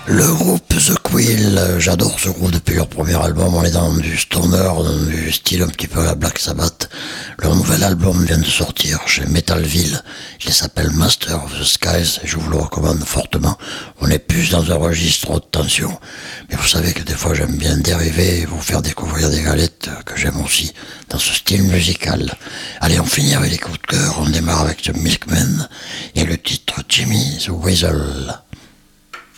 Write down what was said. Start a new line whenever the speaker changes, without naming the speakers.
Le groupe The Quill, j'adore ce groupe depuis leur premier album. On est dans du stoner, dans du style un petit peu à la Black Sabbath. Leur nouvel album vient de sortir chez Metalville. Il s'appelle Master of the Skies et je vous le recommande fortement. On est plus dans un registre haute tension. Mais vous savez que des fois j'aime bien dériver et vous faire découvrir des galettes que j'aime aussi dans ce style musical. Allez, on finit avec les coups de cœur. On démarre avec The Milkmen et le titre Jimmy the Weasel.